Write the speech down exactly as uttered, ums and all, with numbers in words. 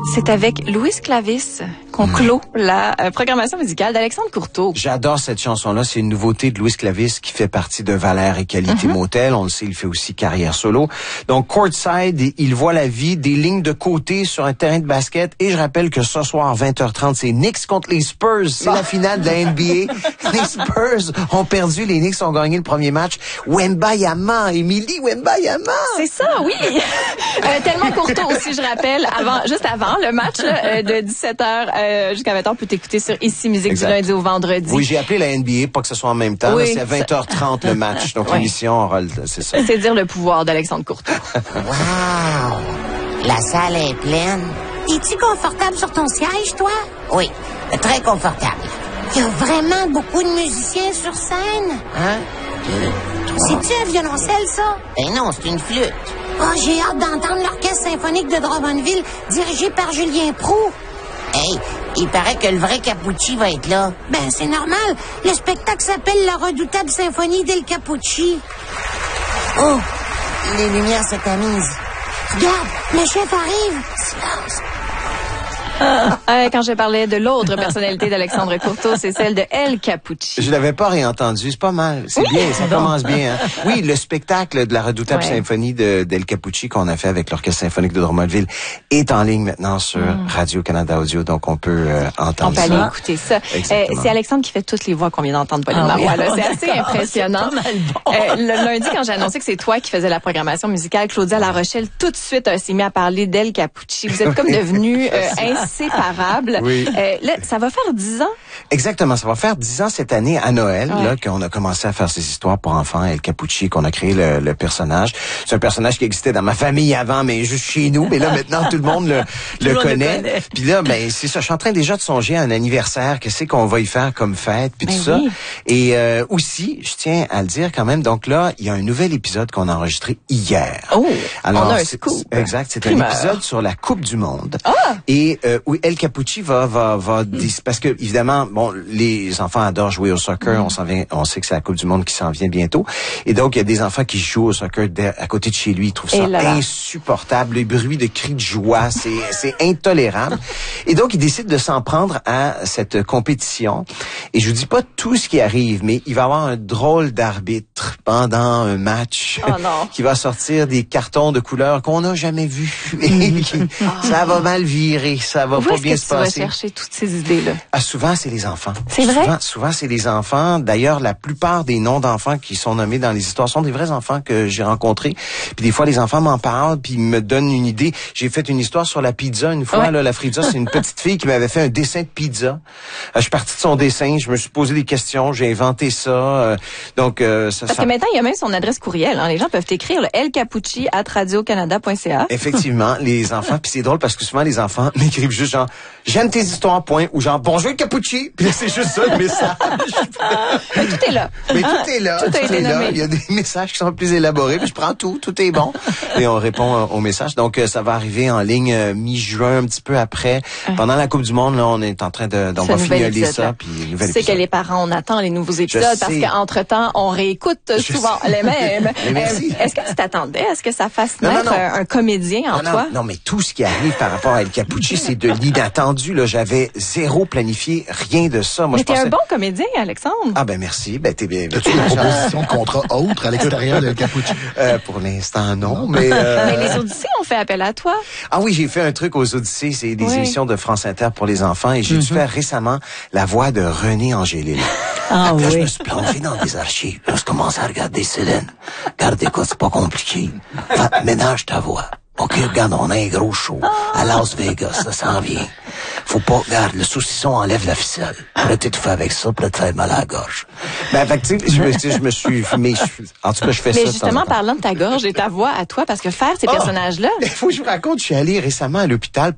C'est avec Louis Clavis qu'on clôt la euh, programmation musicale d'Alexandre Courteau. J'adore cette chanson-là. C'est une nouveauté de Louis Clavis qui fait partie de Valère et Qualité mm-hmm. Motel. On le sait, il fait aussi carrière solo. Donc, courtside, il voit la vie, des lignes de côté sur un terrain de basket. Et je rappelle que ce soir, vingt heures trente, c'est Knicks contre les Spurs. C'est bon. La finale de la N B A. Les Spurs ont perdu. Les Knicks ont gagné le premier match. Wembayama, Émilie Wembayama. C'est ça, oui. euh, tellement Courteau aussi, je rappelle, avant, juste avant le match là, de dix-sept heures euh, jusqu'à vingt heures, peut t'écouter sur Ici Musique exact. Du lundi au vendredi. Oui, j'ai appelé la N B A, pas que ce soit en même temps. Oui, c'est à vingt heures trente le match. Donc oui. L'émission aura le... C'est ça. C'est dire le pouvoir d'Alexandre Courteau. Wow! La salle est pleine. Es-tu confortable sur ton siège, toi? Oui, très confortable. Il y a vraiment beaucoup de musiciens sur scène. Hein? C'est-tu un violoncelle, ça? Ben non, c'est une flûte. Oh, j'ai hâte d'entendre l'Orchestre symphonique de Drummondville, dirigé par Julien Proulx. Hey, il paraît que le vrai Capucci va être là. Ben, c'est normal. Le spectacle s'appelle La redoutable symphonie del Capucci. Oh, les lumières se tamisent. Regarde, le chef arrive. Silence. Ah, euh, quand je parlais de l'autre personnalité d'Alexandre Courteau, c'est celle de El Capucci. Je l'avais pas réentendu, c'est pas mal. C'est oui. bien, ça commence bien. Hein? Oui, le spectacle de la redoutable ouais. symphonie de d'El Capucci qu'on a fait avec l'Orchestre symphonique de Drummondville est en ligne maintenant sur mm. Radio-Canada Audio, donc on peut euh, entendre ça. On peut aller écouter ça. Euh, c'est Alexandre qui fait toutes les voix qu'on vient d'entendre, Pauline ah, Marois. Oui. C'est assez impressionnant. Bon. Euh, le lundi, quand j'ai annoncé que c'est toi qui faisais la programmation musicale, Claudia La Rochelle, tout de suite, euh, s'est mis à parler d'El Capucci. Vous êtes comme devenu euh, inséparable. Oui. Euh, là, ça va faire dix ans? Exactement, ça va faire dix ans cette année à Noël, ouais. là, qu'on a commencé à faire ces histoires pour enfants, El Capucci, qu'on a créé le, le personnage. C'est un personnage qui existait dans ma famille avant, mais juste chez nous. Mais là, maintenant, tout le monde le, le, le connaît. connaît. Puis là, ben, c'est ça. Je suis en train déjà de songer à un anniversaire. Qu'est-ce qu'on va y faire comme fête, puis ben tout oui. ça. Et euh, aussi, je tiens à le dire quand même. Donc là, il y a un nouvel épisode qu'on a enregistré hier. Oh, alors, on a un scoop. Exact. C'est Primeur. Un épisode sur la Coupe du Monde. Ah! Et euh, où El Capucci va va va mm. dis, parce que évidemment, bon, les enfants adorent jouer au soccer. Mm. On s'en vient, on sait que c'est la Coupe du Monde qui s'en vient bientôt. Et donc il y a des enfants qui jouent au soccer à côté de chez lui. Ils trouvent ça insupportable. Les bruits de cris de joie, c'est c'est intolérable. Et donc il décide de s'en prendre à cette compétition. Et je vous dis pas tout ce qui arrive, mais il va y avoir un drôle d'arbitre pendant un match oh non. qui va sortir des cartons de couleur qu'on n'a jamais vus. Et qui, oh. Ça va mal virer, ça va Où pas bien que se passer. Tu vas chercher toutes ces idées-là? Ah, souvent, c'est les enfants. C'est vrai? Souvent, souvent, c'est les enfants. D'ailleurs, la plupart des noms d'enfants qui sont nommés dans les histoires sont des vrais enfants que j'ai rencontrés. Puis des fois, les enfants m'en parlent, puis ils me donnent une idée. J'ai fait une histoire sur la pizza une fois. Ouais. Là, la pizza, c'est une petite fille qui m'avait fait un dessin de pizza. Euh, je suis parti de son dessin, je me suis posé des questions, j'ai inventé ça. Euh, donc, euh, ça, Parce ça... que maintenant, il y a même son adresse courriel. Hein. Les gens peuvent écrire le elcapucci arobase radio canada point c a. Effectivement, les enfants. Puis c'est drôle parce que souvent, les enfants m'écrivent juste genre « J'aime tes histoires, point » ou genre « Bonjour Capucci ». Puis c'est juste ça le message. Mais tout est là. Mais tout est là. Tout, tout a été est là. nommé. Il y a des messages qui sont plus élaborés. Puis je prends tout, tout est bon. Et on répond euh, aux messages. Donc euh, ça va arriver en ligne euh, mi-juin, un petit peu après. Uh-huh. Pendant la Coupe du Monde, là, on est en train de, on va fignoler ça. Puis nouvel c'est épisode. Que les parents, on attend les nouveaux épisodes parce qu'entre-temps, on réécoute Je souvent sais. les mêmes. Merci. Euh, est-ce que tu t'attendais à ce que ça fasse non, naître non, non. Un, un comédien en non, toi? Non, non, mais tout ce qui arrive par rapport à El Capucci, c'est de l'inattendu. Là, j'avais zéro planifié, rien de ça. Moi, mais je t'es pensais... un bon comédien, Alexandre. Ah ben merci. Ben t'es bien. As-tu une proposition de contrat autre à l'extérieur de El Capucci? Euh, pour l'instant, non. Mais, euh... mais les Odyssées ont fait appel à toi. Ah oui, j'ai fait un truc aux Odyssées. C'est des oui. émissions de France Inter pour les enfants. Et j'ai mm-hmm. dû faire récemment la voix de René Angélil. Ah là, oui. Je me suis plongé dans des archives. Là, je commence à regarder Céline. Regarde, écoute, c'est pas compliqué. Va, ménage ta voix. OK, regarde, on a un gros show à Las Vegas, ça s'en vient. Faut pas, regarde, le saucisson enlève la ficelle. Là, t'es tout fait avec ça, puis là, te fait mal à la gorge. Ben, fait que, tu sais, je me, je me suis, mais je, en tout cas, je fais mais ça. Mais justement, parlant de ta gorge et ta voix à toi, parce que faire ces oh, personnages-là. Il faut que je vous raconte, je suis allé récemment à l'hôpital